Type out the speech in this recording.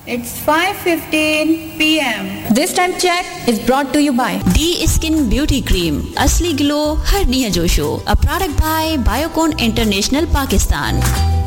It's 5:15 p.m. This time check is brought to you by D Skin Beauty Cream, Asli Glow, Har Niya Josho, a product by Biocon International, Pakistan.